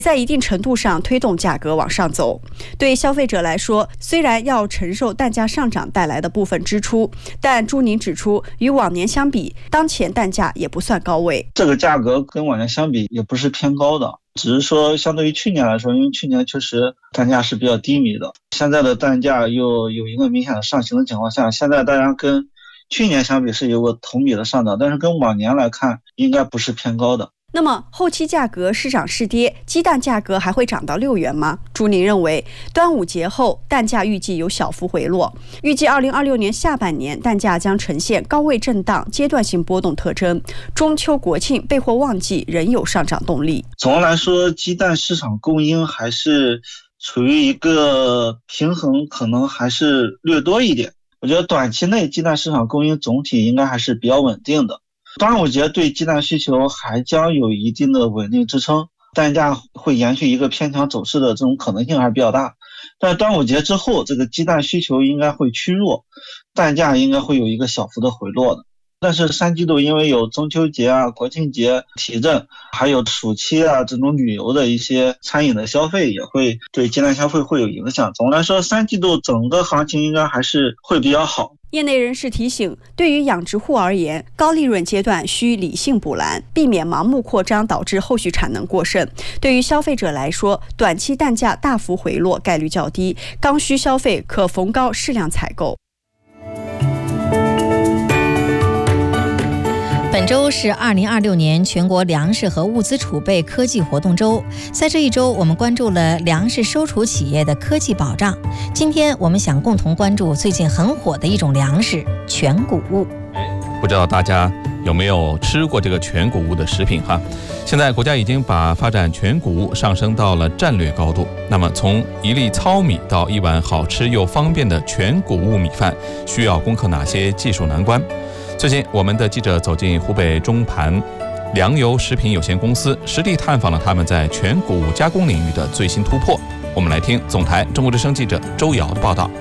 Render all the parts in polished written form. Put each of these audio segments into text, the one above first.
在一定程度上推动价格往上走。对消费者来说，虽然要承受蛋价上涨带来的部分支出，但朱宁指出，与往年相比，当前蛋价也不算高位。 这个价格跟往年相比也不是偏高的，只是说相对于去年来说，因为去年确实蛋价是比较低迷的，现在的蛋价又有一个明显的上行的情况下，现在当然跟去年相比是有个同比的上涨，但是跟往年来看应该不是偏高的。 那么后期价格是涨是跌，鸡蛋价格还会涨到6元吗？朱宁认为，端午节后蛋价预计有小幅回落，预计2026年下半年蛋价将呈现高位震荡、阶段性波动特征，中秋国庆备货旺季仍有上涨动力。 总的来说，鸡蛋市场供应还是处于一个平衡，可能还是略多一点。我觉得短期内鸡蛋市场供应总体应该还是比较稳定的。端午节对鸡蛋需求还将有一定的稳定支撑，蛋价会延续一个偏强走势的这种可能性还是比较大。但端午节之后，这个鸡蛋需求应该会趋弱，蛋价应该会有一个小幅的回落的。但是3季度因为有中秋节啊、国庆节提振，还有暑期啊这种旅游的一些餐饮的消费，也会对鸡蛋消费会有影响。总的来说，3季度整个行情应该还是会比较好。 业内人士提醒，对于养殖户而言，高利润阶段需理性补篮，避免盲目扩张导致后续产能过剩。对于消费者来说，短期蛋价大幅回落概率较低，刚需消费可逢高适量采购。 本周是2026年全国粮食和物资储备科技活动周，在这一周，我们关注了粮食收储企业的科技保障。今天我们想共同关注最近很火的一种粮食——全谷物。 不知道大家有没有吃过这个全谷物的食品哈？现在国家已经把发展全谷物上升到了战略高度。那么从一粒糙米到一碗好吃又方便的全谷物米饭，需要攻克哪些技术难关？最近，我们的记者走进湖北中盘粮油食品有限公司，实地探访了他们在全谷物加工领域的最新突破。我们来听总台中国之声记者周瑶的报道。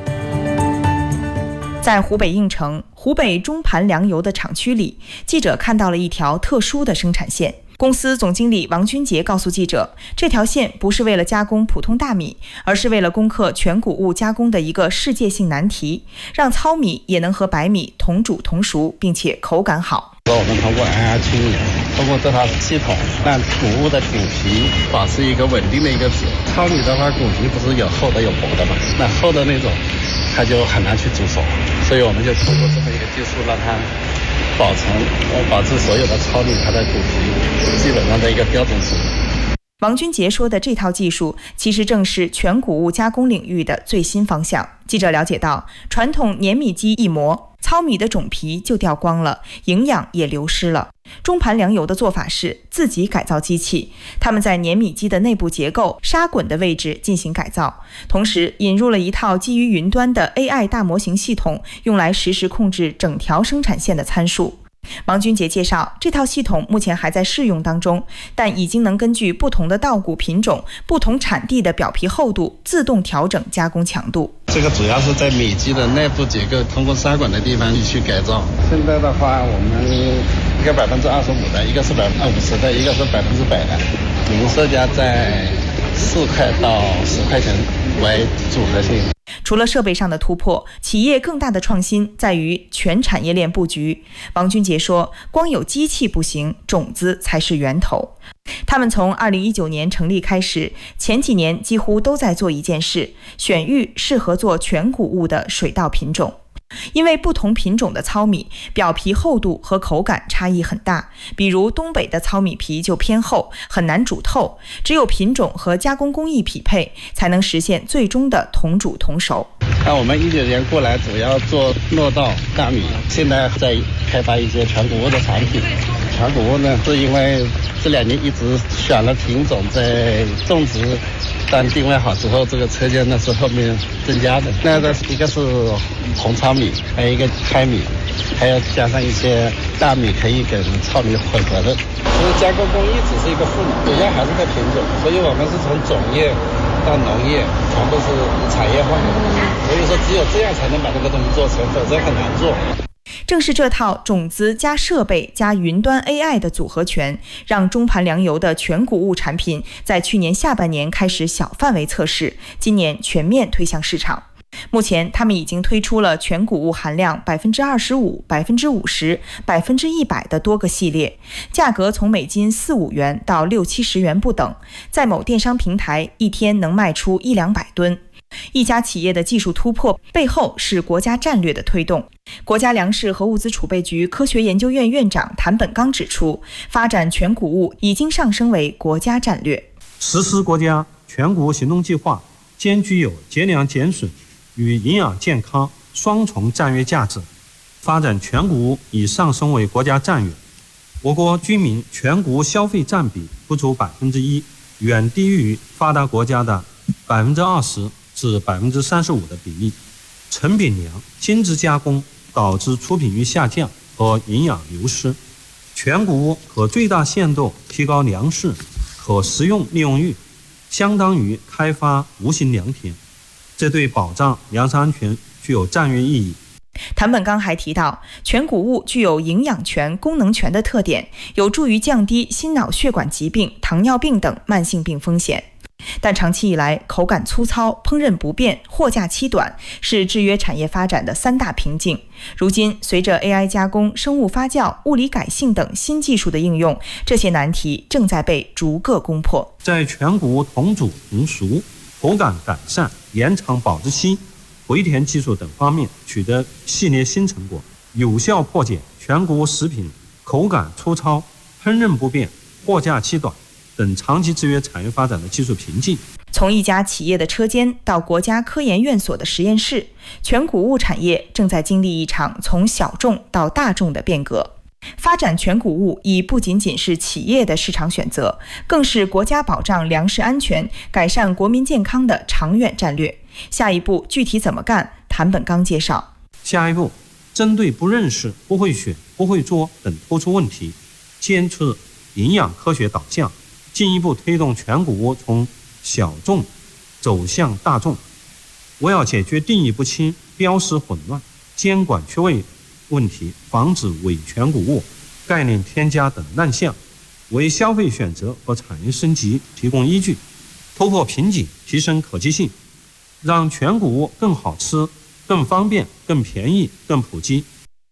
在湖北应城，湖北中盘粮油的厂区里，记者看到了一条特殊的生产线。公司总经理王军杰告诉记者，这条线不是为了加工普通大米，而是为了攻克全谷物加工的一个世界性难题，让糙米也能和白米同煮同熟，并且口感好。 我们通过 IR 清理，通过这套系统，让谷物的谷皮保持一个稳定的一个质。糙米的话，谷皮不是有厚的有薄的嘛？那厚的那种，它就很难去煮熟，所以我们就通过这么一个技术，让它保持所有的糙米它的谷皮基本上的一个标准值。 王军杰说的这套技术其实正是全谷物加工领域的最新方向。记者了解到，传统碾米机一磨，糙米的种皮就掉光了，营养也流失了。中盘粮油的做法是自己改造机器，他们在碾米机的内部结构、砂滚的位置进行改造，同时引入了一套基于云端的 AI 大模型系统，用来实时控制整条生产线的参数。王军杰介绍，这套系统目前还在试用当中，但已经能根据不同的稻谷品种、不同产地的表皮厚度自动调整加工强度。 这个主要是在米机的内部结构，通过砂管的地方去改造。现在的话，我们一个25%的，一个是50%的，一个是100%的，零售价在4块到10块钱为组合性。 除了设备上的突破，企业更大的创新在于全产业链布局。王军杰说，光有机器不行，种子才是源头。他们从2019年成立开始，前几年几乎都在做一件事，选育适合做全谷物的水稻品种。因为不同品种的糙米表皮厚度和口感差异很大，比如东北的糙米皮就偏厚，很难煮透，只有品种和加工工艺匹配，才能实现最终的同煮同熟。 那我们19年过来主要做糯稻、大米，现在在开发一些全谷物的产品。全谷物呢，是因为这2年一直选了品种，在种植但定位好之后，这个车间呢是后面增加的。那个一个是红糙米，还有一个开米，还要加上一些大米可以跟糙米混合的。其实加工工艺只是一个副产，主要还是在品种，所以我们是从种业到农业全部是产业化的。所以说只有这样才能把这个东西做成，否则很难做。 正是这套种子加设备加云端 AI 的组合拳，让中盘粮油的全谷物产品在去年下半年开始小范围测试，今年全面推向市场。目前，他们已经推出了全谷物含量25%、50%、100%的多个系列，价格从每斤4-5元到60-70元不等，在某电商平台一天能卖出100-200吨。一家企业的技术突破背后是国家战略的推动。国家粮食和物资储备局科学研究院院长谭本刚指出，发展全谷物已经上升为国家战略。 实施国家全谷物行动计划，兼具有节粮减损与营养健康双重战略价值，发展全谷物已上升为国家战略。我国居民全谷物消费占比不足1%，远低于发达国家的20%至35%的比例。成品粮精致加工导致出品率下降和营养流失，全谷物可最大限度提高粮食可食用利用率，相当于开发无形良田，这对保障粮食安全具有战略意义。 谭本刚还提到，全谷物具有营养全、功能全的特点，有助于降低心脑血管疾病、糖尿病等慢性病风险。但长期以来，口感粗糙、烹饪不便、货架期短是制约产业发展的3大瓶颈。如今，随着 AI 加工、生物发酵、物理改性等新技术的应用，这些难题正在被逐个攻破。 在全谷物同煮同熟、口感改善、延长保质期、回填技术等方面取得系列新成果，有效破解全谷物食品口感粗糙、烹饪不便、货架期短等长期制约产业发展的技术瓶颈。 从一家企业的车间到国家科研院所的实验室，全谷物产业正在经历一场从小众到大众的变革。发展全谷物已不仅仅是企业的市场选择，更是国家保障粮食安全、改善国民健康的长远战略。下一步具体怎么干？谭本刚介绍。 下一步，针对不认识、不会选、不会做等突出问题，坚持营养科学导向，进一步推动全谷物从小众走向大众。我要解决定义不清、标识混乱、监管缺位问题，防止伪全谷物、概念添加等乱象，为消费选择和产业升级提供依据，突破瓶颈，提升可及性，让全谷物更好吃、更方便、更便宜、更普及。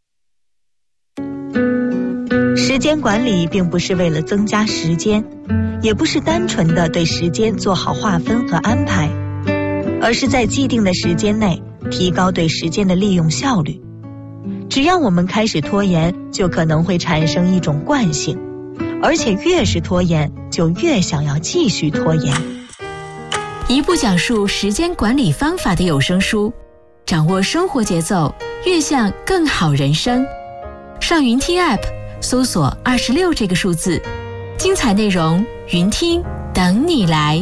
时间管理并不是为了增加时间，也不是单纯的对时间做好划分和安排，而是在既定的时间内提高对时间的利用效率。只要我们开始拖延，就可能会产生一种惯性，而且越是拖延，就越想要继续拖延。 一部讲述时间管理方法的有声书，掌握生活节奏，越向更好人生。上云听 App 搜索26这个数字，精彩内容云听等你来。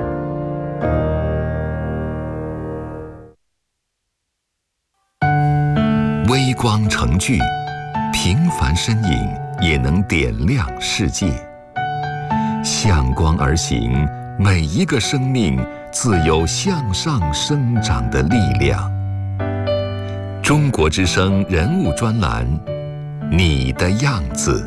微光成炬，平凡身影也能点亮世界。向光而行，每一个生命自有向上生长的力量。中国之声人物专栏，你的样子。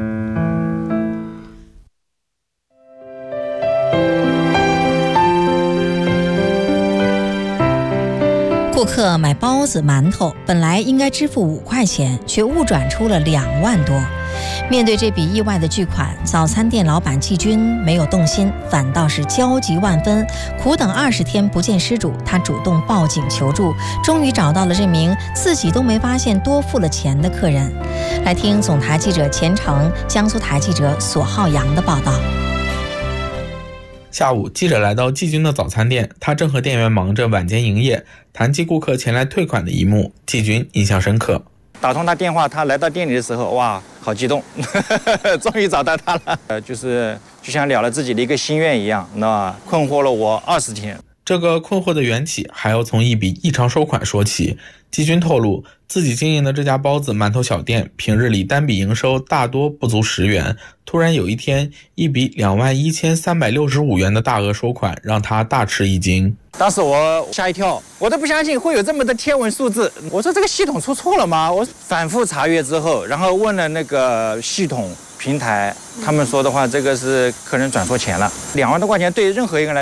顾客买包子、馒头，本来应该支付5块钱，却误转出了2万多。面对这笔意外的巨款，早餐店老板季军没有动心，反倒是焦急万分。苦等20天不见失主，他主动报警求助，终于找到了这名自己都没发现多付了钱的客人。来听总台记者钱成、江苏台记者索浩洋的报道。 下午，记者来到季军的早餐店，他正和店员忙着晚间营业，谈及顾客前来退款的一幕，季军印象深刻。 打通他电话，他来到店里的时候，哇，好激动，终于找到他了。就像了了自己的一个心愿一样，那困惑了我20天。 这个困惑的缘起还要从一笔异常收款说起。 季军透露，自己经营的这家包子馒头小店平日里单笔营收大多不足10元，突然有一天，一笔21365元的大额收款让他大吃一惊。 当时我吓一跳，我都不相信会有这么的天文数字。我说这个系统出错了吗？我反复查阅之后，然后问了那个系统平台，他们说的话，这个是客人转错钱了，2万多块钱对任何一个人来